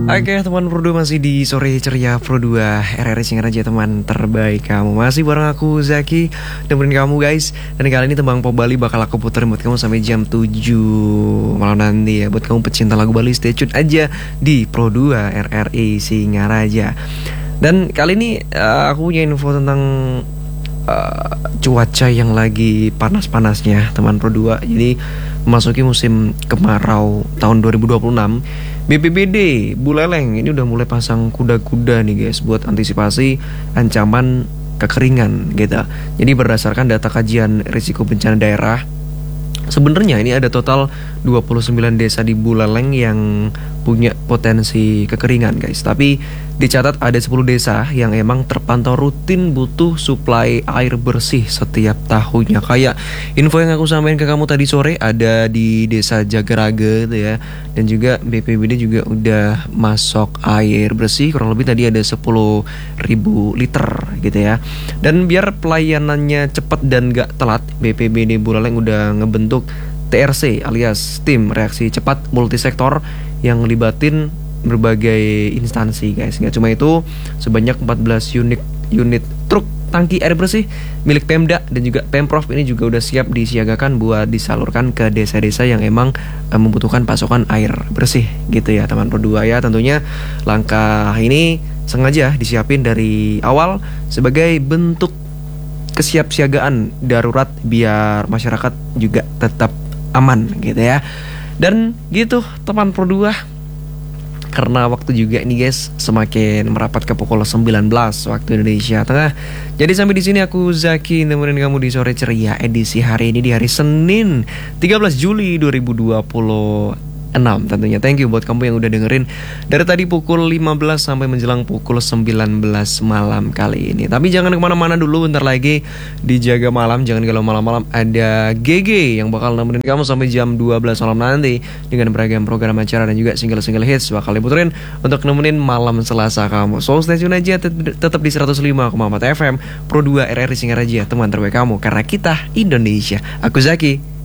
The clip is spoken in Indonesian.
Oke teman Pro 2 masih di sore ceria Pro 2 RRI Singaraja, teman terbaik kamu. Masih bareng aku Zaki, nemenin kamu guys. Dan kali ini Tembang Pop Bali bakal aku puterin buat kamu sampai jam 7 malam nanti ya. Buat kamu pecinta lagu Bali, stay tune aja di Pro 2 RRI Singaraja. Dan kali ini aku punya info tentang cuaca yang lagi panas-panasnya teman Pro 2. Jadi memasuki musim kemarau tahun 2026, BPBD Buleleng ini udah mulai pasang kuda-kuda nih guys buat antisipasi ancaman kekeringan gitu. Jadi berdasarkan data kajian risiko bencana daerah, sebenarnya ini ada total 29 desa di Buleleng yang punya potensi kekeringan guys. Tapi dicatat ada 10 desa yang emang terpantau rutin butuh suplai air bersih setiap tahunnya. Kayak info yang aku sampaikan ke kamu tadi sore, ada di desa Jagaraga gitu ya. Dan juga BPBD juga udah masuk air bersih kurang lebih tadi ada 10.000 liter gitu ya. Dan biar pelayanannya cepat dan gak telat, BPBD Buleleng udah ngebentuk TRC alias tim reaksi cepat multisektor yang libatin berbagai instansi guys. Gak cuma itu, sebanyak 14 unit truk tangki air bersih milik Pemda dan juga Pemprov ini juga udah siap disiagakan buat disalurkan ke desa-desa yang emang membutuhkan pasokan air bersih gitu ya teman Pro 2 ya. Tentunya langkah ini sengaja disiapin dari awal sebagai bentuk kesiapsiagaan darurat biar masyarakat juga tetap aman gitu ya. Dan gitu teman Pro 2, karena waktu juga nih guys semakin merapat ke pukul 19 waktu Indonesia Tengah. Jadi sampai di sini aku Zaki nemenin kamu di sore ceria edisi hari ini di hari Senin 13 Juli 2026 tentunya. Thank you buat kamu yang udah dengerin dari tadi pukul 15 sampai menjelang pukul 19 malam kali ini. Tapi jangan kemana-mana dulu, bentar lagi dijaga malam. Jangan galau malam-malam, ada GG yang bakal nemenin kamu sampai jam 12 malam nanti dengan beragam program acara dan juga single-single hits bakal diputerin untuk nemenin malam Selasa kamu. So stay tune aja, tetap di 105,4 FM Pro 2 RRI Singaraja, teman terbaik kamu karena kita Indonesia. Aku Zaki.